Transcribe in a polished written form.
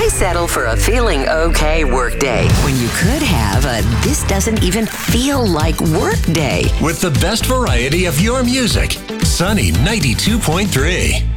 settle for a feeling okay workday when you could have a this doesn't even feel like work day? With the best variety of your music, Sunny 92.3.